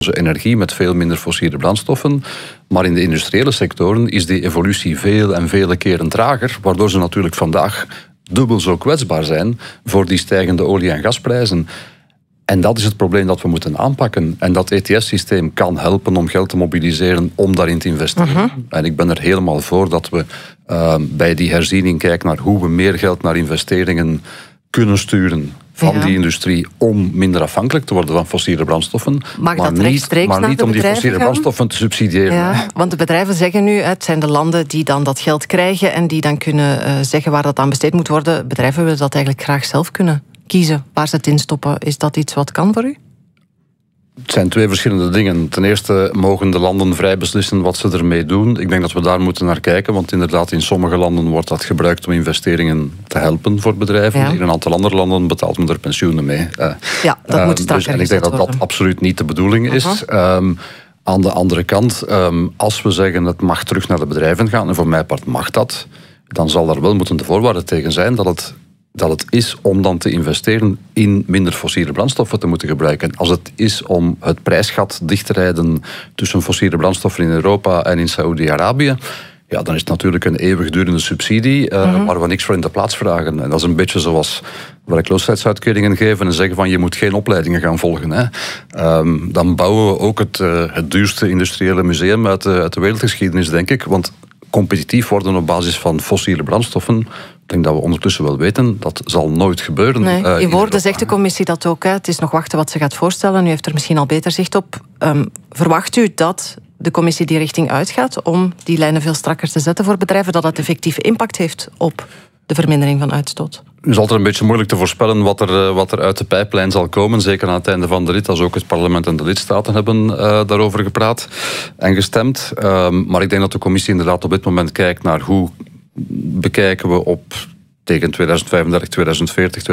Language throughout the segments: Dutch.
onze energie met veel minder fossiele brandstoffen. Maar in de industriële sectoren is die evolutie veel en vele keren trager, waardoor ze natuurlijk vandaag dubbel zo kwetsbaar zijn voor die stijgende olie- en gasprijzen. En dat is het probleem dat we moeten aanpakken. En dat ETS-systeem kan helpen om geld te mobiliseren om daarin te investeren. En ik ben er helemaal voor dat we bij die herziening kijken naar hoe we meer geld naar investeringen kunnen sturen van die industrie om minder afhankelijk te worden van fossiele brandstoffen. Mag dat rechtstreeks maar niet om die fossiele brandstoffen te subsidiëren. Ja, want de bedrijven zeggen nu, het zijn de landen die dan dat geld krijgen en die dan kunnen zeggen waar dat aan besteed moet worden. Bedrijven willen dat eigenlijk graag zelf kunnen kiezen waar ze het in stoppen. Is dat iets wat kan voor u? Het zijn twee verschillende dingen. Ten eerste mogen de landen vrij beslissen wat ze ermee doen. Ik denk dat we daar moeten naar kijken, want inderdaad in sommige landen wordt dat gebruikt om investeringen te helpen voor bedrijven. Ja. In een aantal andere landen betaalt men er pensioenen mee. Ja, dat moet strakker en ik denk dat dat absoluut niet de bedoeling is. Aan de andere kant, als we zeggen het mag terug naar de bedrijven gaan, en voor mijn part mag dat, dan zal daar wel moeten de voorwaarden tegen zijn dat het is om dan te investeren in minder fossiele brandstoffen te moeten gebruiken. Als het is om het prijsgat dicht te rijden tussen fossiele brandstoffen in Europa en in Saoedi-Arabië, ja, dan is het natuurlijk een eeuwigdurende subsidie waar we niks voor in de plaats vragen. En dat is een beetje zoals werkloosheidsuitkeringen geven en zeggen van je moet geen opleidingen gaan volgen. Hè. Dan bouwen we ook het duurste industriële museum uit de wereldgeschiedenis, denk ik. Want competitief worden op basis van fossiele brandstoffen, ik denk dat we ondertussen wel weten, dat zal nooit gebeuren. Nee, in woorden zegt de commissie dat ook. Hè. Het is nog wachten wat ze gaat voorstellen. U heeft er misschien al beter zicht op. Verwacht u dat de commissie die richting uitgaat om die lijnen veel strakker te zetten voor bedrijven, dat dat effectieve impact heeft op de vermindering van uitstoot? Het is altijd een beetje moeilijk te voorspellen wat er uit de pijplijn zal komen. Zeker aan het einde van de rit, als ook het parlement en de lidstaten hebben daarover gepraat en gestemd. Maar ik denk dat de commissie inderdaad op dit moment kijkt naar hoe bekijken we op tegen 2035, 2040,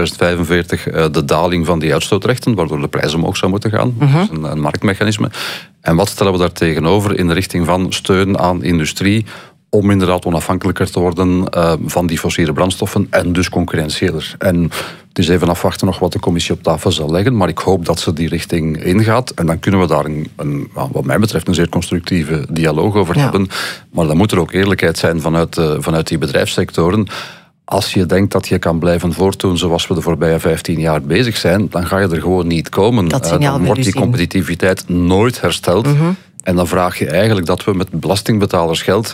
2045 de daling van die uitstootrechten, waardoor de prijs omhoog zou moeten gaan. Dat is een marktmechanisme. En wat stellen we daar tegenover in de richting van steun aan industrie om inderdaad onafhankelijker te worden van die fossiele brandstoffen en dus concurrentieeler. En het is even afwachten nog wat de commissie op tafel zal leggen, maar ik hoop dat ze die richting ingaat. En dan kunnen we daar wat mij betreft een zeer constructieve dialoog over hebben. Maar dan moet er ook eerlijkheid zijn vanuit die bedrijfssectoren. Als je denkt dat je kan blijven voortdoen zoals we de voorbije 15 jaar bezig zijn, dan ga je er gewoon niet komen. Dan wordt die competitiviteit nooit hersteld. En dan vraag je eigenlijk dat we met belastingbetalersgeld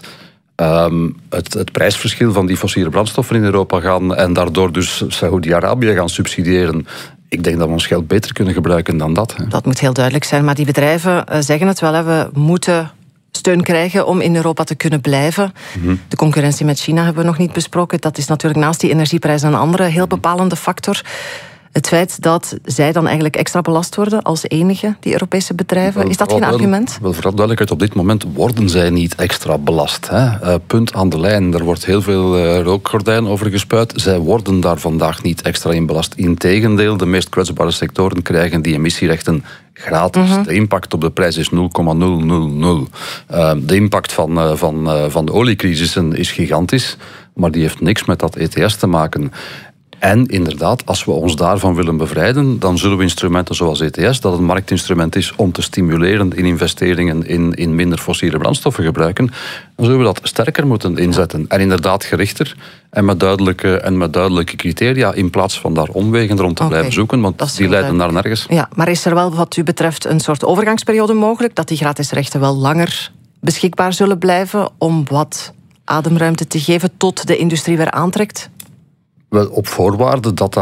het prijsverschil van die fossiele brandstoffen in Europa gaan en daardoor dus Saoedi-Arabië gaan subsidiëren. Ik denk dat we ons geld beter kunnen gebruiken dan dat. Hè. Dat moet heel duidelijk zijn, maar die bedrijven zeggen het wel, hè, we moeten steun krijgen om in Europa te kunnen blijven. De concurrentie met China hebben we nog niet besproken. Dat is natuurlijk naast die energieprijzen een andere heel bepalende factor. Het feit dat zij dan eigenlijk extra belast worden als enige, die Europese bedrijven, is dat geen argument? Wel, vooral duidelijkheid, op dit moment worden zij niet extra belast. Hè. Punt aan de lijn, er wordt heel veel rookgordijn over gespuit. Zij worden daar vandaag niet extra in belast. Integendeel, de meest kwetsbare sectoren krijgen die emissierechten gratis. De impact op de prijs is 0,000. De impact van de oliecrisissen is gigantisch, maar die heeft niks met dat ETS te maken. En inderdaad, als we ons daarvan willen bevrijden, dan zullen we instrumenten zoals ETS, dat een marktinstrument is om te stimuleren in investeringen in minder fossiele brandstoffen gebruiken, dan zullen we dat sterker moeten inzetten. En inderdaad gerichter en met duidelijke criteria, in plaats van daar omwegen rond te blijven zoeken, want die leiden naar nergens. Ja, maar is er wel wat u betreft een soort overgangsperiode mogelijk, dat die gratis rechten wel langer beschikbaar zullen blijven om wat ademruimte te geven tot de industrie weer aantrekt? Wel, op voorwaarde dat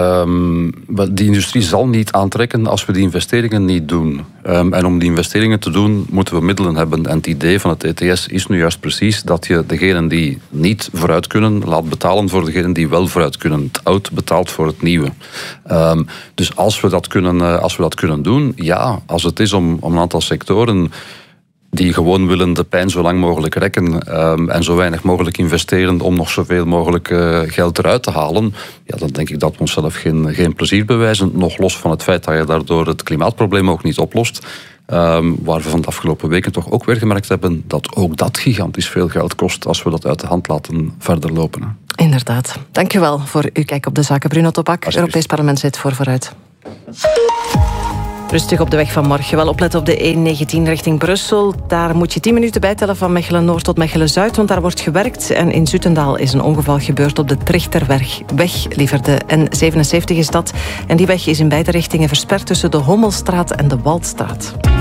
die industrie zal niet aantrekken als we die investeringen niet doen. En om die investeringen te doen, moeten we middelen hebben. En het idee van het ETS is nu juist precies dat je degenen die niet vooruit kunnen, laat betalen voor degenen die wel vooruit kunnen. Het oud betaalt voor het nieuwe. Dus als we dat kunnen doen, ja, als het is om een aantal sectoren die gewoon willen de pijn zo lang mogelijk rekken en zo weinig mogelijk investeren om nog zoveel mogelijk geld eruit te halen, ja, dan denk ik dat we onszelf geen plezier bewijzen, nog los van het feit dat je daardoor het klimaatprobleem ook niet oplost. Waar we van de afgelopen weken toch ook weer gemerkt hebben dat ook dat gigantisch veel geld kost als we dat uit de hand laten verder lopen. Inderdaad. Dank u wel voor uw kijk op de zaken. Bruno Tobak, Europees Parlementslid voor Vooruit. Rustig op de weg van morgen. Wel opletten op de E19 richting Brussel. Daar moet je 10 minuten bijtellen van Mechelen-Noord tot Mechelen-Zuid, want daar wordt gewerkt. En in Zutendaal is een ongeval gebeurd op de Trichterweg. Liever de N77 is dat. En die weg is in beide richtingen versperd tussen de Hommelstraat en de Waldstraat.